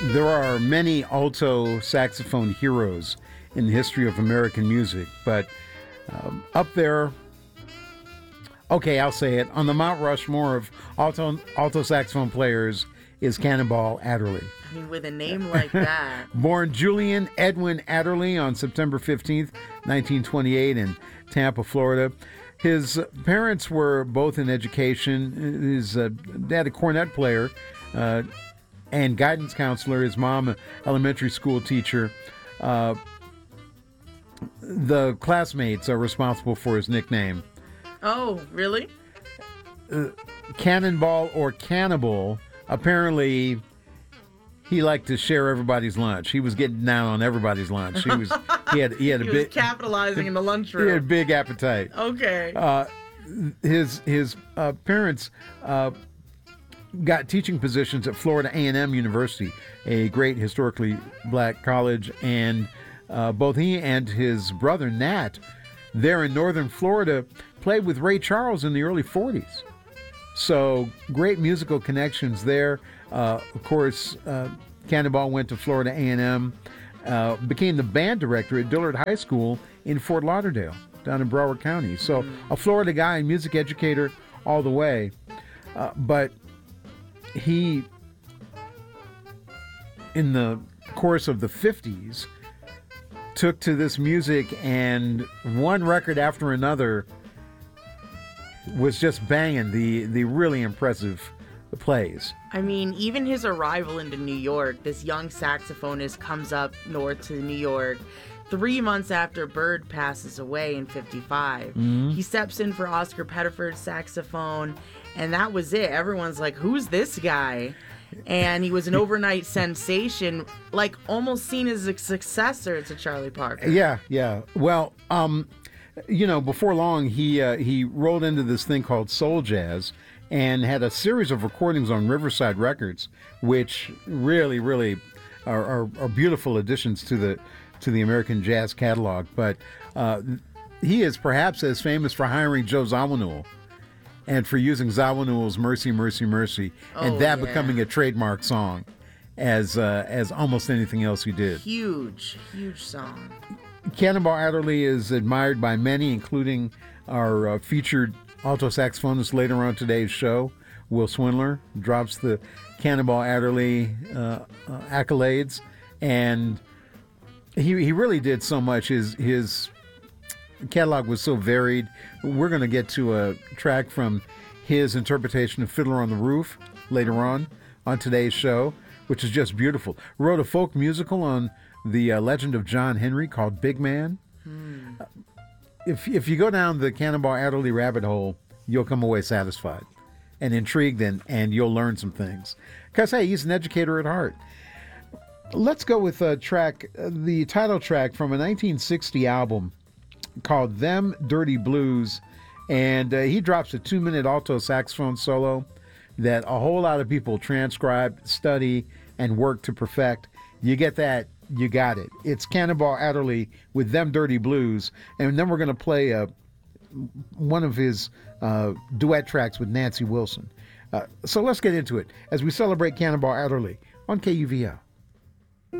There are many alto saxophone heroes in the history of American music, but up there, okay, I'll say it, on the Mount Rushmore of alto saxophone players is Cannonball Adderley. I mean, with a name like that. Born Julian Edwin Adderley on September 15th, 1928 in Tampa, Florida. His parents were both in education. His dad, a cornet player and guidance counselor. His mom, an elementary school teacher. The classmates are responsible for his nickname. Oh, really? Cannonball or Cannibal. Apparently, he liked to share everybody's lunch. He was getting down on everybody's lunch. He had He was capitalizing in the lunchroom. He had a big appetite. Okay. His parents got teaching positions at Florida A&M University, a great historically black college, and both he and his brother Nat, there in northern Florida, played with Ray Charles in the early 40s. So great musical connections there. Of course, Cannonball went to Florida A&M, became the band director at Dillard High School in Fort Lauderdale, down in Broward County. So a Florida guy and music educator all the way. But he, in the course of the 50s, took to this music, and one record after another was just banging the really impressive plays. I mean, even his arrival into New York, this young saxophonist comes up north to New York 3 months after Bird passes away in 55. Mm-hmm. He steps in for Oscar Pettiford's saxophone, and that was it. Everyone's like, who's this guy? And he was an overnight sensation, like almost seen as a successor to Charlie Parker. Yeah. Well, before long, he rolled into this thing called soul jazz and had a series of recordings on Riverside Records, which really, really are beautiful additions to the American jazz catalog. But he is perhaps as famous for hiring Joe Zawinul and for using Zawinul's "Mercy, Mercy, Mercy," and becoming a trademark song as almost anything else he did. Huge song. Cannonball Adderley is admired by many, including our featured alto saxophonist later on today's show, Will Swindler, drops the Cannonball Adderley accolades, and he really did so much. His catalog was so varied. We're going to get to a track from his interpretation of Fiddler on the Roof later on today's show, which is just beautiful. Wrote a folk musical on the legend of John Henry called Big Man. If you go down the Cannonball Adderley rabbit hole, you'll come away satisfied and intrigued, and you'll learn some things. Because, hey, he's an educator at heart. Let's go with the title track from a 1960 album called Them Dirty Blues, and he drops a 2-minute alto saxophone solo that a whole lot of people transcribe, study, and work to perfect. You get that, you got it. It's Cannonball Adderley with Them Dirty Blues, and then we're going to play one of his duet tracks with Nancy Wilson. So let's get into it as we celebrate Cannonball Adderley on KUVL.